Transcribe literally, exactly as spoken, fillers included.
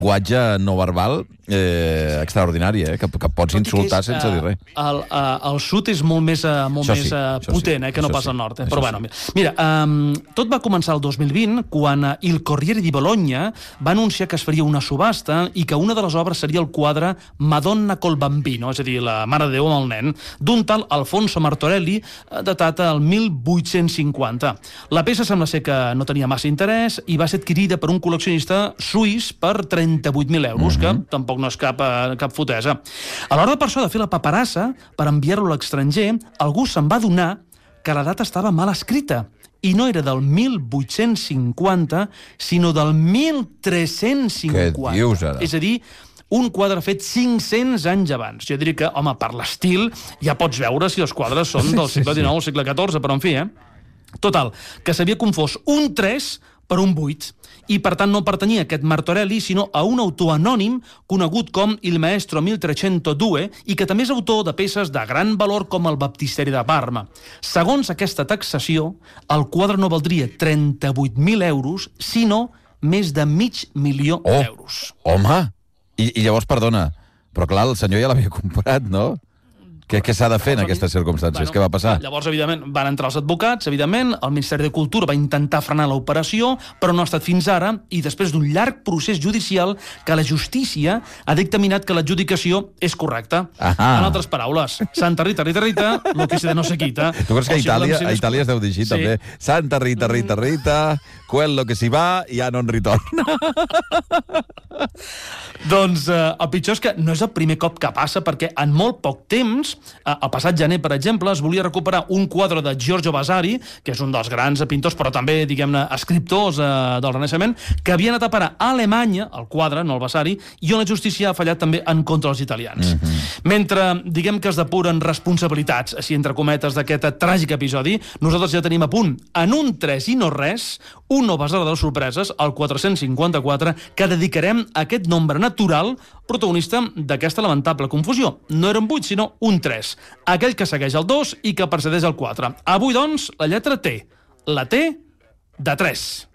llenguatge no verbal eh, extraordinari, eh? Que, que pots insultar és, sense uh, dir res. El, uh, el sud és molt més, uh, molt això més sí, uh, potent, sí, eh, que no pas sí, al nord. Eh? Però bueno, sí. Mira, um, tot va començar el dos mil vint, quan uh, Il Corriere di Bologna va anunciar que es faria una subhasta i que una de les obres seria el quadre Madonna col Bambino, és a dir, la Mare de Déu amb el nen, d'un tal Alfonso Martorelli, datat al mil vuit-cents cinquanta. La peça sembla ser que no tenia massa interès i va ser adquirida per un col·leccionista suís per trenta-vuit mil euros, uh-huh. que tampoc no és cap, uh, cap fotesa. A l'hora per això de fer la paperassa, per enviar-lo a l'estranger, algú se'n va adonar que la data estava mal escrita. I no era del mil vuit-cents cinquanta, sinó del mil tres-cents cinquanta. Què dius, ara? És a dir, un quadre fet cinc-cents anys abans. Jo diria que, home, per l'estil, ja pots veure si els quadres són del segle dinou o segle catorze, però en fi, eh? Total, que s'havia confós un tres per un vuit, i per tant no pertanyia a aquest Martorelli, sinó a un autor anònim conegut com Il Maestro mil trecento due i que també és autor de peces de gran valor com el Baptisteri de Parma. Segons aquesta taxació, el quadre no valdria trenta-vuit mil euros, sinó més de mig milió oh, d'euros. Home! I, I llavors, perdona, però clar, el senyor ja l'havia comprat, no? Què, què s'ha de fer en aquestes circumstàncies? Bueno, què va passar? Llavors, evidentment, van entrar els advocats, evidentment, el Ministeri de Cultura va intentar frenar l'operació, però no ha estat fins ara, i després d'un llarg procés judicial que la justícia ha dictaminat que l'adjudicació és correcta. Ahà. En altres paraules, Santa Rita, Rita, Rita, lo que se de no se quita. Tu creus que a Itàlia, a Itàlia es deu dir així, sí. També? Santa Rita, Rita, Rita, quello que s'hi va ja no en ritorna. Doncs eh, el pitjor és que no és el primer cop que passa, perquè en molt poc temps, eh, el passat gener, per exemple, es volia recuperar un quadre de Giorgio Vasari, que és un dels grans pintors, però també, diguem-ne, escriptors eh, del Renaixement, que havia anat a parar a Alemanya, el quadre, no el Vasari, i on la justícia ha fallat també en contra dels italians. Mm-hmm. Mentre, diguem que es depuren responsabilitats, així entre cometes, d'aquest tràgic episodi, nosaltres ja tenim a punt, en un tres i no res, un nou basar de les sorpreses, el quatre-cents cinquanta-quatre, que dedicarem a aquest nombre natural protagonista d'aquesta lamentable confusió. No era un vuit, sinó un tres. Aquell que segueix el dos i que precedeix el quatre. Avui, doncs, la lletra T. La T de tres.